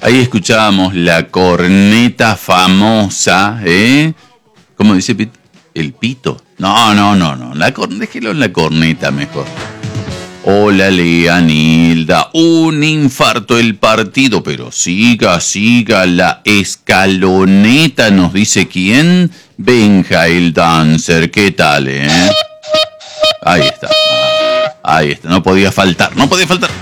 Ahí escuchábamos la corneta famosa, ¿eh? ¿Cómo dice Pito? ¿El pito? No. Déjelo en la corneta mejor. Hola, Leanilda. Un infarto el partido, pero siga la escaloneta, nos dice quién. Benja el dancer, ¿qué tal, Ahí está, no podía faltar.